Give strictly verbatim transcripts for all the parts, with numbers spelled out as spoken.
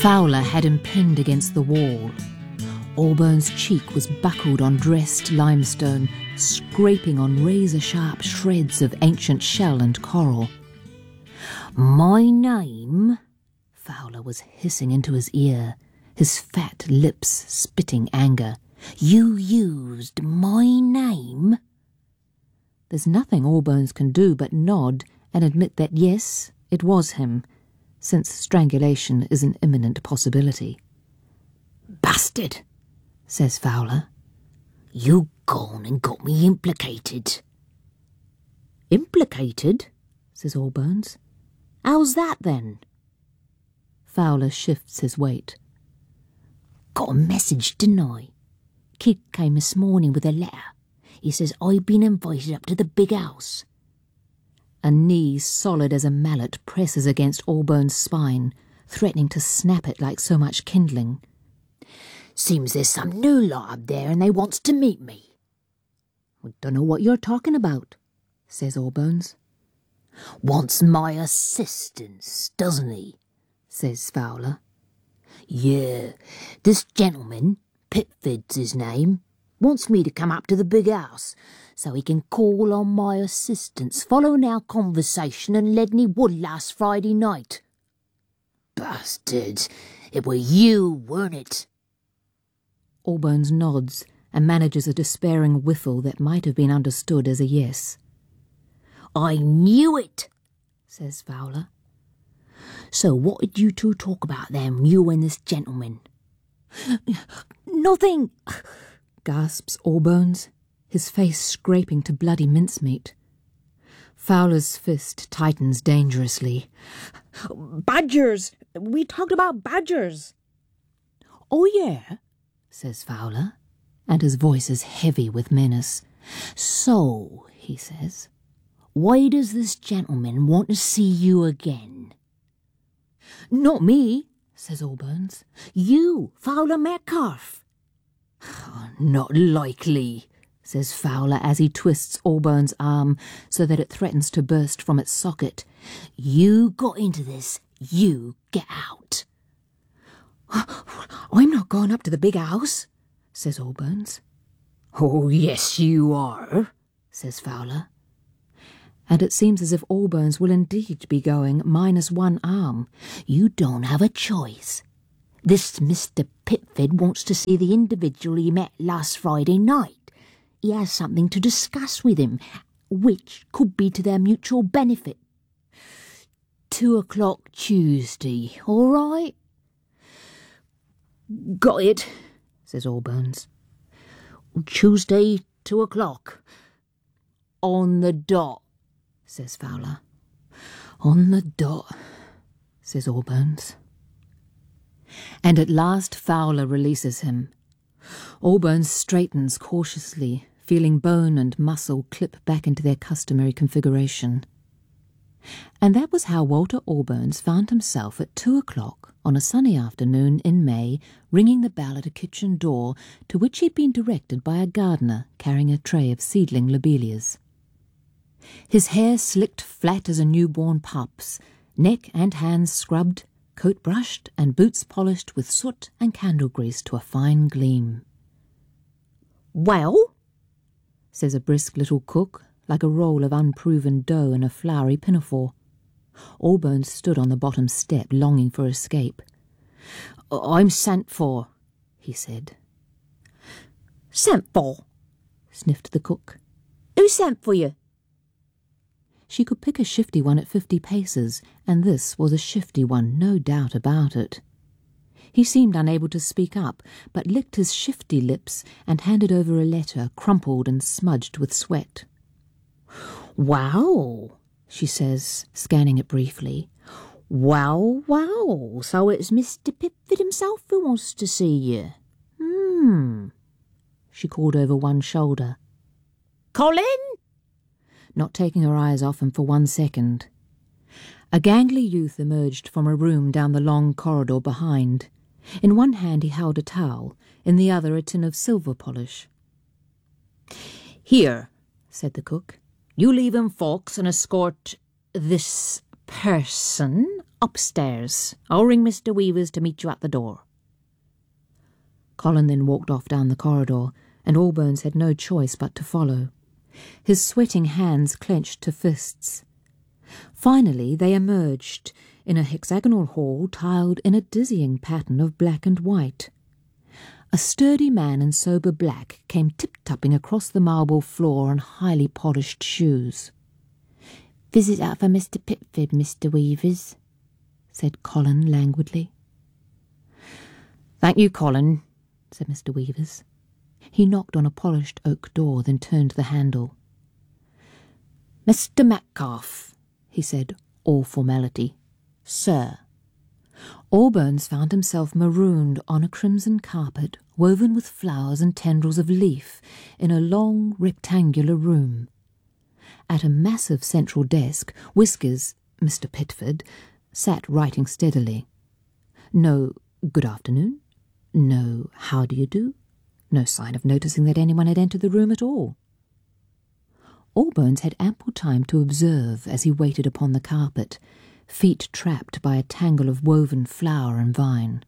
Fowler had him pinned against the wall. Allbone's cheek was buckled on dressed limestone, scraping on razor-sharp shreds of ancient shell and coral. "My name?" Fowler was hissing into his ear, his fat lips spitting anger. "You used my name?" There's nothing Allbones can do but nod and admit that yes, it was him, since strangulation is an imminent possibility. "Bastard!" says Fowler. "You gone and got me implicated." "Implicated?" says Allbones. "How's that then?" Fowler shifts his weight. "Got a message, didn't I? Kid came this morning with a letter. He says I've been invited up to the big house." A knee solid as a mallet presses against Allbones' spine, threatening to snap it like so much kindling. "Seems there's some new lot up there and they wants to meet me." "I don't know what you're talking about," says Allbones. "Wants my assistance, doesn't he?" says Fowler. "Yeah, this gentleman, Pitford's his name, wants me to come up to the big house so he can call on my assistance following our conversation in Ledney Wood last Friday night." "Bastard! It were you, weren't it?" Allbones nods and manages a despairing whiffle that might have been understood as a yes. "I knew it," says Fowler. "So what did you two talk about then, you and this gentleman?" "Nothing," gasps Allbones, his face scraping to bloody mincemeat. Fowler's fist tightens dangerously. "Badgers! We talked about badgers." "Oh, yeah?" says Fowler, and his voice is heavy with menace. "So," he says, "why does this gentleman want to see you again?" "Not me," says Allbones. "You, Fowler Metcalfe." "Not likely," says Fowler as he twists Allbones' arm so that it threatens to burst from its socket. "You got into this, you get out." "I'm not going up to the big house," says Allbones. "Oh, yes, you are," says Fowler. And it seems as if Allbones will indeed be going minus one arm. "You don't have a choice. This Mister Pitford wants to see the individual he met last Friday night. He has something to discuss with him, which could be to their mutual benefit. Two o'clock Tuesday, all right?" "Got it," says Allbones. "Tuesday, two o'clock. On the dot," says Fowler. "On the dot," says Allbones. And at last Fowler releases him. Allbones straightens cautiously, feeling bone and muscle clip back into their customary configuration. And that was how Walter Allbones found himself at two o'clock on a sunny afternoon in May, ringing the bell at a kitchen door to which he'd been directed by a gardener carrying a tray of seedling lobelias. His hair slicked flat as a newborn pup's, neck and hands scrubbed, coat brushed, and boots polished with soot and candle grease to a fine gleam. "Well?" says a brisk little cook, like a roll of unproven dough in a flowery pinafore. Allbones stood on the bottom step, longing for escape. "I'm sent for," he said. "Sent for?" sniffed the cook. "Who sent for you?" She could pick a shifty one at fifty paces, and this was a shifty one, no doubt about it. He seemed unable to speak up, but licked his shifty lips and handed over a letter crumpled and smudged with sweat. "Wow," she says, scanning it briefly. "Wow, wow, so it's Mister Pitford himself who wants to see you. Hmm," she called over one shoulder. "Colin?" Not taking her eyes off him for one second. A gangly youth emerged from a room down the long corridor behind. In one hand he held a towel, in the other a tin of silver polish. "Here," said the cook, "you leave him folks and escort this person Upstairs. I'll ring Mister Weavers to meet you at the door." Colin then walked off down the corridor, and Allbones had no choice but to follow. His sweating hands clenched to fists. Finally they emerged in a hexagonal hall tiled in a dizzying pattern of black and white. A sturdy man in sober black came tip-tapping across the marble floor on highly polished shoes. "Visitor for Mister Pitford, Mister Weavers," said Colin languidly. "Thank you, Colin," said Mister Weavers. He knocked on a polished oak door, then turned the handle. "Mister Metcalfe," he said, all formality. "Sir." Allbones found himself marooned on a crimson carpet woven with flowers and tendrils of leaf in a long rectangular room. At a massive central desk, Whiskers, Mister Pitford, sat writing steadily. No "good afternoon," no "how do you do," no sign of noticing that anyone had entered the room at all. Allbones had ample time to observe as he waited upon the carpet, feet trapped by a tangle of woven flower and vine.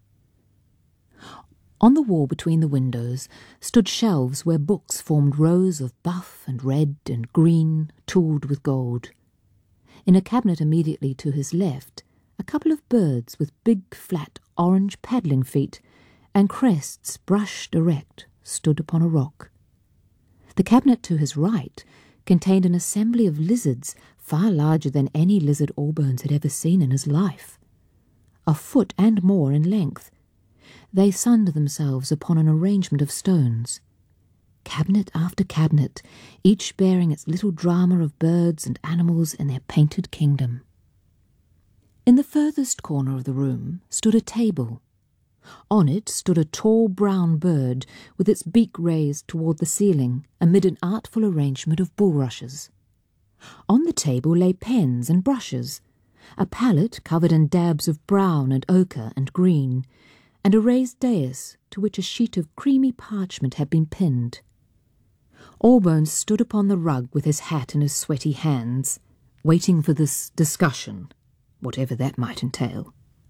On the wall between the windows stood shelves where books formed rows of buff and red and green, tooled with gold. In a cabinet immediately to his left, a couple of birds with big, flat, orange paddling feet and crests brushed erect stood upon a rock. The cabinet to his right contained an assembly of lizards far larger than any lizard Allbones had ever seen in his life. A foot and more in length, they sunned themselves upon an arrangement of stones. Cabinet after cabinet, each bearing its little drama of birds and animals in their painted kingdom. In the furthest corner of the room stood a table. On it stood a tall brown bird with its beak raised toward the ceiling amid an artful arrangement of bulrushes. On the table lay pens and brushes, a palette covered in dabs of brown and ochre and green, and a raised dais to which a sheet of creamy parchment had been pinned. Allbones stood upon the rug with his hat in his sweaty hands, waiting for this discussion, whatever that might entail.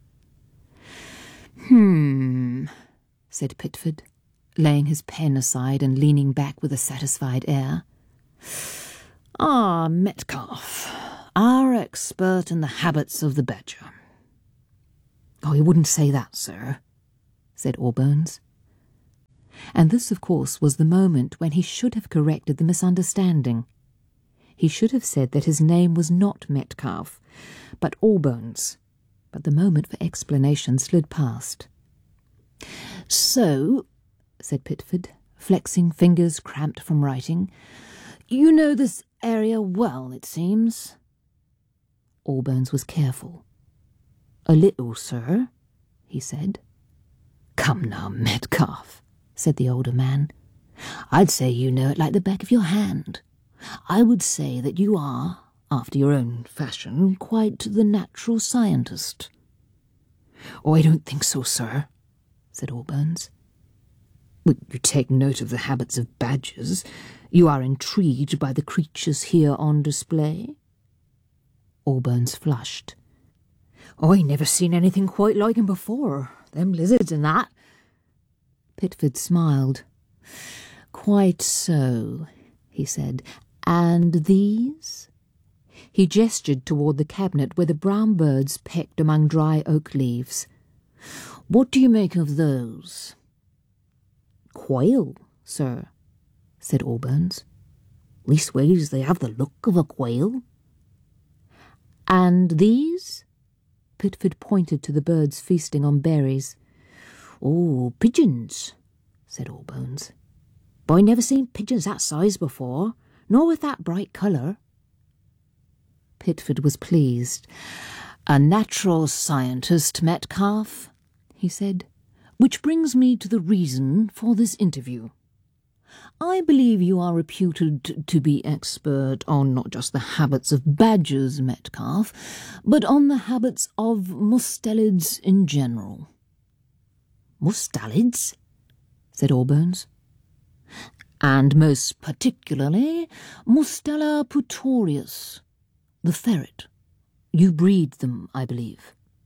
"Hmm," said Pitford, laying his pen aside and leaning back with a satisfied air. "Ah, Metcalfe, our expert in the habits of the badger." "Oh, you wouldn't say that, sir," said Allbones. And this, of course, was the moment when he should have corrected the misunderstanding. He should have said that his name was not Metcalfe, but Allbones, but the moment for explanation slid past. "So," said Pitford, flexing fingers cramped from writing, "you know this area well, it seems." Allbones was careful. "A little, sir," he said. "Come now, Metcalfe," said the older man. "I'd say you know it like the back of your hand. I would say that you are, after your own fashion, quite the natural scientist." "Oh, I don't think so, sir," said Allbones. "Well, you take note of the habits of badgers. You are intrigued by the creatures here on display?" Allbones flushed. "Oh, I never seen anything quite like 'em before. Them lizards and that." Pitford smiled. "Quite so," he said. "And these?" He gestured toward the cabinet where the brown birds pecked among dry oak leaves. "What do you make of those?" "Quail, sir," said Allbones. "Leastways, they have the look of a quail." "And these?" Pitford pointed to the birds feasting on berries. "Oh, pigeons," said Allbones. "But I never seen pigeons that size before, nor with that bright colour." Pitford was pleased. "A natural scientist, Metcalfe," he said, "which brings me to the reason for this interview. I believe you are reputed to be expert on not just the habits of badgers, Metcalfe, but on the habits of mustelids in general." "Mustelids?" said Allbones. "And most particularly Mustela putorius, the ferret. You breed them, I believe."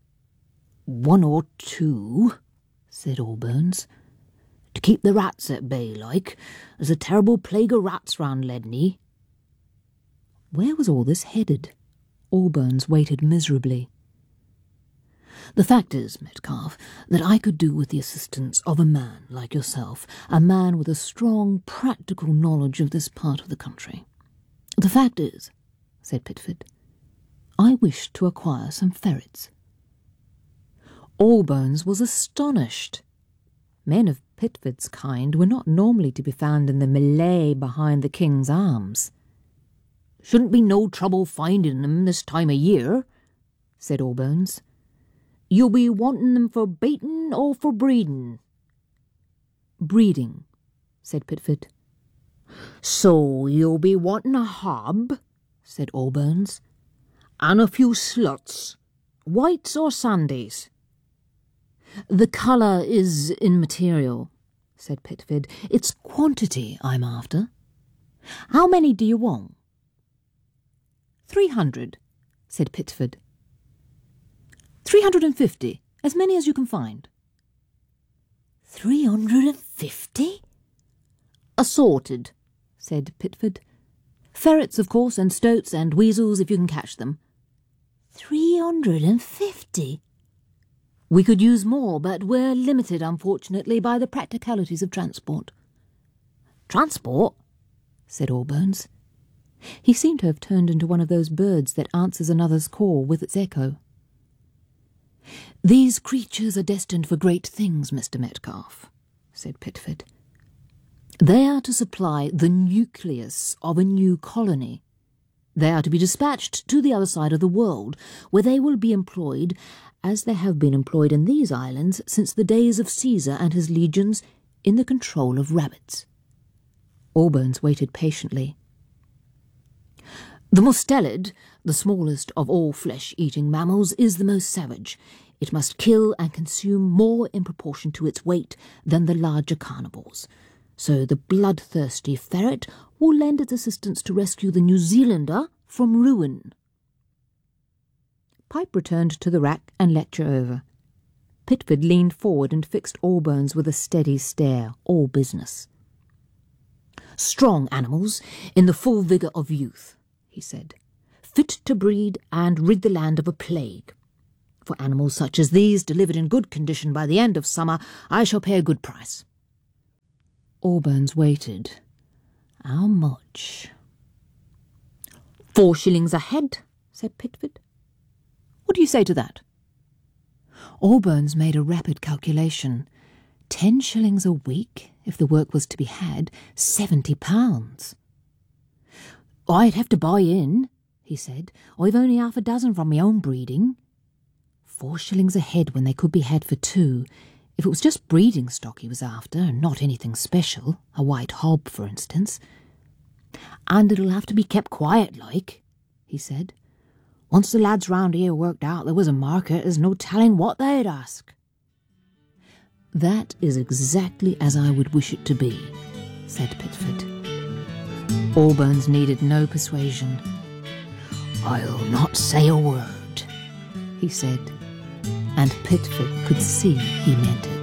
One or two, said Allburns, to keep the rats at bay, like. There's a terrible plague of rats round Ledney. Where was all this headed? Allburns waited miserably. The fact is, Metcalfe, that I could do with the assistance of a man like yourself, a man with a strong, practical knowledge of this part of the country. The fact is, said Pitford, I wish to acquire some ferrets. Allburns was astonished. Men of Pitford's kind were not normally to be found in the melee behind the King's Arms. Shouldn't be no trouble finding them this time of year, said Allburns. You'll be wanting them for baiting or for breeding? Breeding, said Pitford. So you'll be wanting a hob, said Allburns, and a few sluts, whites or sandies. The colour is immaterial, said Pitford. It's quantity I'm after. How many do you want? Three hundred, said Pitford. Three hundred and fifty, as many as you can find. Three hundred and fifty? Assorted, said Pitford. Ferrets, of course, and stoats and weasels, if you can catch them. Three hundred and fifty? We could use more, but we're limited, unfortunately, by the practicalities of transport. Transport? Said Allburns. He seemed to have turned into one of those birds that answers another's call with its echo. These creatures are destined for great things, Mister Metcalfe, said Pitford. They are to supply the nucleus of a new colony. They are to be dispatched to the other side of the world, where they will be employed as they have been employed in these islands since the days of Caesar and his legions, in the control of rabbits. Allburns waited patiently. The mustelid, the smallest of all flesh-eating mammals, is the most savage. It must kill and consume more in proportion to its weight than the larger carnivores. So the bloodthirsty ferret will lend its assistance to rescue the New Zealander from ruin. Pipe returned to the rack and lecture over. Pitford leaned forward and fixed Allburns with a steady stare, all business. Strong animals, in the full vigour of youth, he said, fit to breed and rid the land of a plague. For animals such as these, delivered in good condition by the end of summer, I shall pay a good price. Allburns waited. How much? Four shillings a head, said Pitford. What do you say to that? Allburns made a rapid calculation. Ten shillings a week, if the work was to be had, seventy pounds. I'd have to buy in, he said. I've only half a dozen from my own breeding. Four shillings a head when they could be had for two. If it was just breeding stock he was after, and not anything special, a white hob, for instance. And it'll have to be kept quiet, like, he said. Once the lads round here worked out there was a market, there's no telling what they'd ask. That is exactly as I would wish it to be, said Pitford. Allburns needed no persuasion. I'll not say a word, he said, and Pitford could see he meant it.